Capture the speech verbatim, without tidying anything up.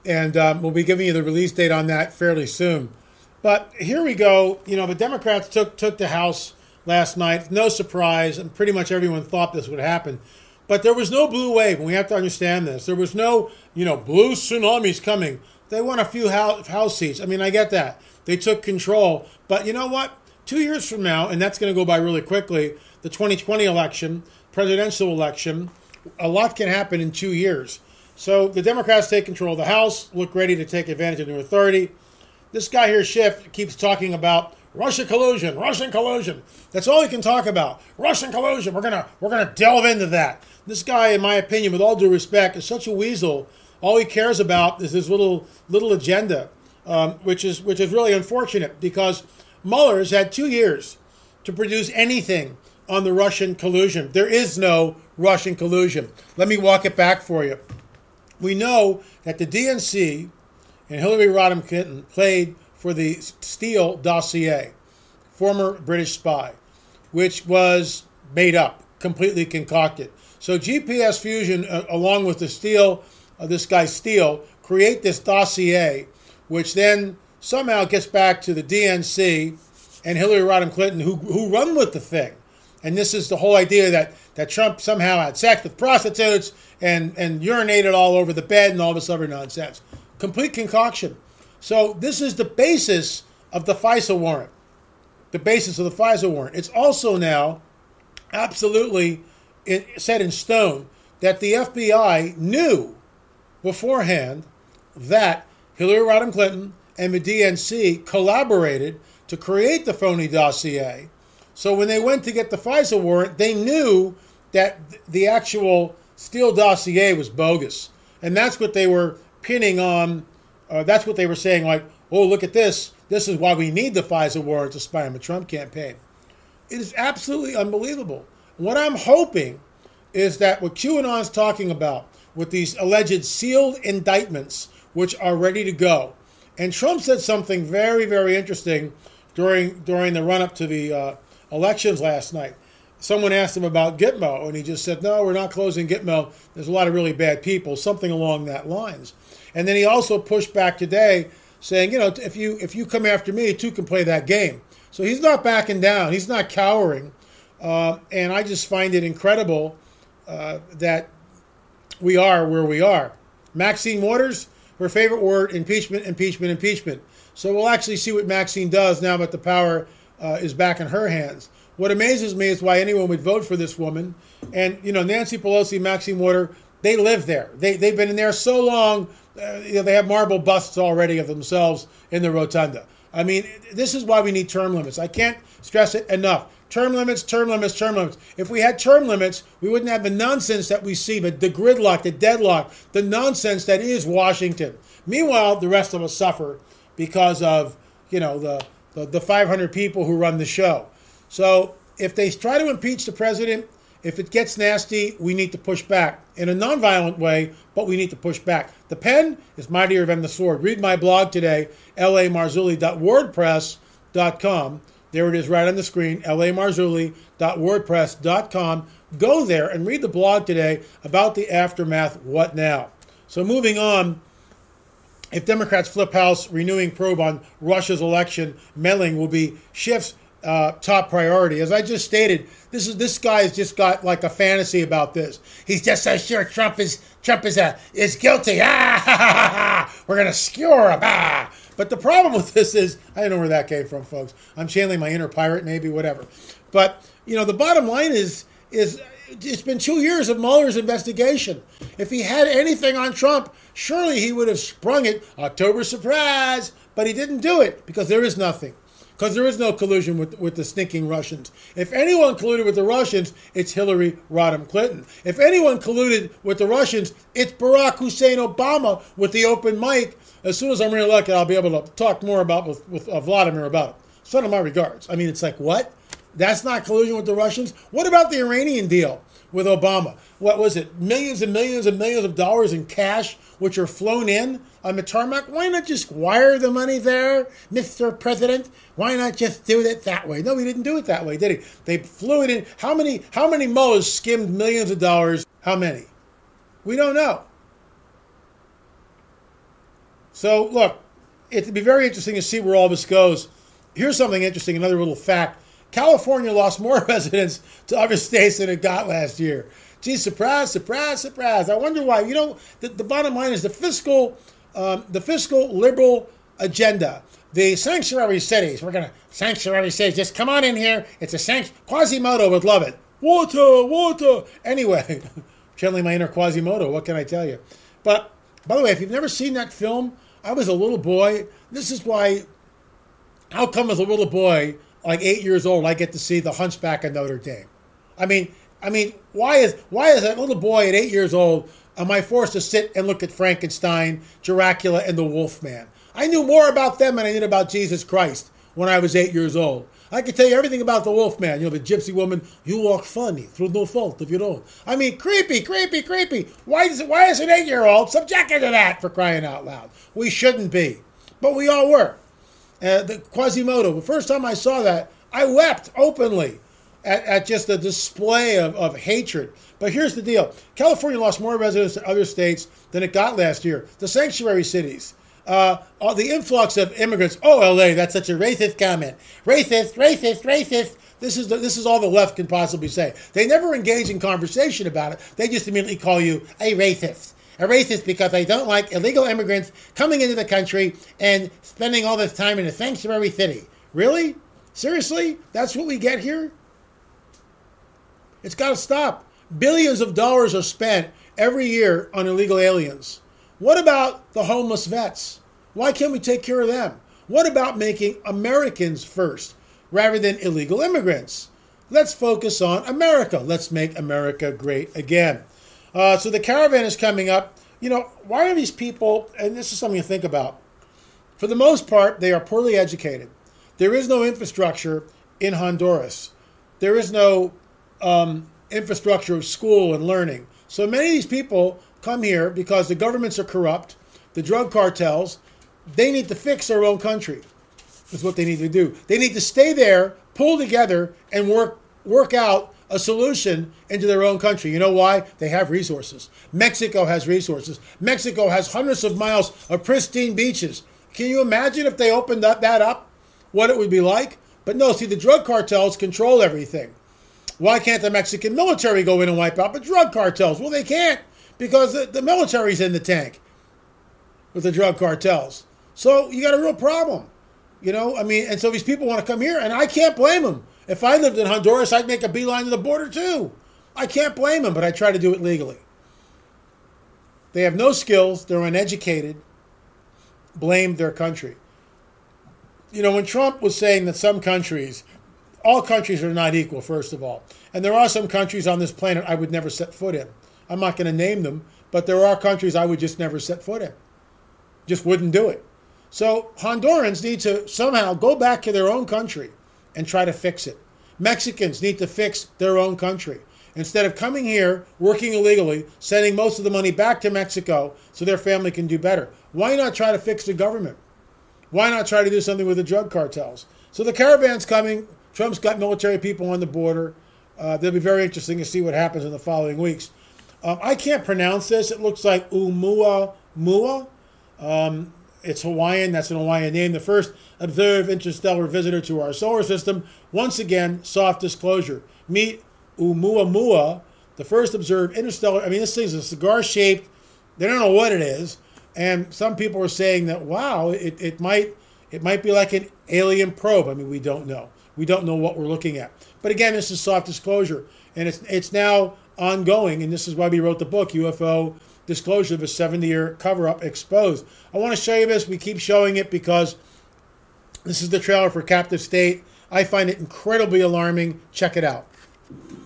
And um, we'll be giving you the release date on that fairly soon. But here we go. You know, the Democrats took took the House last night. No surprise, and pretty much everyone thought this would happen. But there was no blue wave, and we have to understand this. There was no, you know, blue tsunamis coming. They won a few House seats. I mean, I get that. They took control. But you know what? Two years from now, and that's going to go by really quickly, the twenty twenty election, presidential election, a lot can happen in two years. So the Democrats take control of the House, look ready to take advantage of new authority. This guy here, Schiff, keeps talking about Russian collusion, Russian collusion. That's all he can talk about. Russian collusion. We're gonna we're gonna delve into that. This guy, in my opinion, with all due respect, is such a weasel. All he cares about is his little little agenda, um, which is which is really unfortunate because Mueller's had two years to produce anything on the Russian collusion. There is no Russian collusion. Let me walk it back for you. We know that the D N C and Hillary Rodham Clinton played for the Steele dossier, former British spy, which was made up, completely concocted. So G P S Fusion, uh, along with the Steele, uh, this guy Steele, create this dossier, which then somehow gets back to the D N C and Hillary Rodham Clinton, who who run with the thing. And this is the whole idea that, that Trump somehow had sex with prostitutes and, and urinated all over the bed and all this other nonsense. Complete concoction. So this is the basis of the FISA warrant. The basis of the FISA warrant. It's also now absolutely in, set in stone that the F B I knew beforehand that Hillary Rodham Clinton and the D N C collaborated to create the phony dossier. So when they went to get the FISA warrant, they knew that the actual Steele dossier was bogus. And that's what they were pinning on. Uh, that's what they were saying, like, oh, look at this. This is why we need the FISA warrant to spy on the Trump campaign. It is absolutely unbelievable. What I'm hoping is that what QAnon's talking about with these alleged sealed indictments, which are ready to go. And Trump said something very, very interesting during during the run-up to the uh, elections last night. Someone asked him about Gitmo, and he just said, no, we're not closing Gitmo. There's a lot of really bad people, something along that lines. And then he also pushed back today, saying, you know, if you if you come after me, two can play that game. So he's not backing down. He's not cowering. Uh, and I just find it incredible uh, that we are where we are. Maxine Waters, her favorite word, impeachment, impeachment, impeachment. So we'll actually see what Maxine does now that the power uh, is back in her hands. What amazes me is why anyone would vote for this woman. And, you know, Nancy Pelosi, Maxine Waters, they live there. They, they've been in there so long, uh, you know, they have marble busts already of themselves in the rotunda. I mean, this is why we need term limits. I can't stress it enough. Term limits, term limits, term limits. If we had term limits, we wouldn't have the nonsense that we see, the, the gridlock, the deadlock, the nonsense that is Washington. Meanwhile, the rest of us suffer because of, you know, the, the, the five hundred people who run the show. So if they try to impeach the president, if it gets nasty, we need to push back in a nonviolent way, but we need to push back. The pen is mightier than the sword. Read my blog today, l a marzulli dot wordpress dot com. There it is right on the screen, l a marzulli dot wordpress dot com. Go there and read the blog today about the aftermath, what now? So moving on, if Democrats flip House, renewing probe on Russia's election, meddling will be Schiff's Uh, top priority. As I just stated, this is this guy has just got like a fantasy about this. He's just so sure Trump is Trump is uh, is guilty. Ah, ha, ha, ha, ha. We're gonna skewer him. Ah. But the problem with this is, I don't know where that came from, folks. I'm channeling my inner pirate, maybe, whatever. But you know, the bottom line is is it's been two years of Mueller's investigation. If he had anything on Trump, surely he would have sprung it. October surprise, but he didn't do it because there is nothing. Because there is no collusion with, with the stinking Russians. If anyone colluded with the Russians, it's Hillary Rodham Clinton. If anyone colluded with the Russians, it's Barack Hussein Obama with the open mic. As soon as I'm reelected, I'll be able to talk more about with, with uh, Vladimir about it. Send him my regards. I mean, it's like, what? That's not collusion with the Russians? What about the Iranian deal with Obama? What was it? Millions and millions and millions of dollars in cash, which are flown in on the tarmac. Why not just wire the money there, Mister President? Why not just do it that way? No, he didn't do it that way, did he? They flew it in. How many, how many mullahs skimmed millions of dollars? How many? We don't know. So, look, it'd be very interesting to see where all this goes. Here's something interesting, another little fact. California lost more residents to other states than it got last year. Gee, surprise, surprise, surprise. I wonder why. You know, the, the bottom line is the fiscal, um, the fiscal liberal agenda. The sanctuary cities. We're going to, sanctuary cities, just come on in here. It's a sanct. Quasimodo would love it. Water, water. Anyway, channeling my inner Quasimodo. What can I tell you? But, by the way, if you've never seen that film, I was a little boy. This is why, how come as a little boy, like eight years old, I get to see The Hunchback of Notre Dame? I mean, I mean, why is why is that little boy at eight years old, am I forced to sit and look at Frankenstein, Dracula, and the Wolfman? I knew more about them than I did about Jesus Christ when I was eight years old. I could tell you everything about the Wolfman. You know, the gypsy woman, you walk funny through no fault of your own. I mean, creepy, creepy, creepy. Why is it, why is an eight-year-old subjected to that, for crying out loud? We shouldn't be, but we all were. Uh, the Quasimodo, the first time I saw that, I wept openly at, at just the display of, of hatred. But here's the deal. California lost more residents than other states than it got last year. The sanctuary cities, uh, the influx of immigrants. Oh, L A, that's such a racist comment. Racist, racist, racist. This is, the, this is all the left can possibly say. They never engage in conversation about it. They just immediately call you a racist. A racist because I don't like illegal immigrants coming into the country and spending all this time in a sanctuary city. Really? Seriously? That's what we get here? It's got to stop. Billions of dollars are spent every year on illegal aliens. What about the homeless vets? Why can't we take care of them? What about making Americans first rather than illegal immigrants? Let's focus on America. Let's make America great again. Uh, so the caravan is coming up. You know, why are these people, and this is something to think about, for the most part, they are poorly educated. There is no infrastructure in Honduras. There is no um, infrastructure of school and learning. So many of these people come here because the governments are corrupt, the drug cartels. They need to fix their own country. That's what they need to do. They need to stay there, pull together, and work work out a solution into their own country. You know why? They have resources. Mexico has resources. Mexico has hundreds of miles of pristine beaches. Can you imagine if they opened up that up, what it would be like? But no, see, the drug cartels control everything. Why can't the Mexican military go in and wipe out the drug cartels? Well, they can't because the, the military's in the tank with the drug cartels. So you got a real problem. You know, I mean, and so these people want to come here, and I can't blame them. If I lived in Honduras, I'd make a beeline to the border too. I can't blame them, but I try to do it legally. They have no skills. They're uneducated. Blame their country. You know, when Trump was saying that some countries, all countries are not equal, first of all. And there are some countries on this planet I would never set foot in. I'm not going to name them, but there are countries I would just never set foot in. Just wouldn't do it. So Hondurans need to somehow go back to their own country and try to fix it. Mexicans need to fix their own country. Instead of coming here, working illegally, sending most of the money back to Mexico so their family can do better. Why not try to fix the government? Why not try to do something with the drug cartels? So the caravan's coming. Trump's got military people on the border. Uh, it'll be very interesting to see what happens in the following weeks. Um, I can't pronounce this. It looks like Oumuamua. Um, It's Hawaiian. That's an Hawaiian name. The first observed interstellar visitor to our solar system. Once again, soft disclosure. Meet Oumuamua, the first observed interstellar. I mean, this thing's a cigar-shaped. They don't know what it is. And some people are saying that, wow, it, it might it might be like an alien probe. I mean, we don't know. We don't know what we're looking at. But again, this is soft disclosure. And it's it's now ongoing. And this is why we wrote the book, U F O Disclosure of a seventy-year cover-up exposed. I want to show you this. We keep showing it because this is the trailer for Captive State. I find it incredibly alarming. Check it out.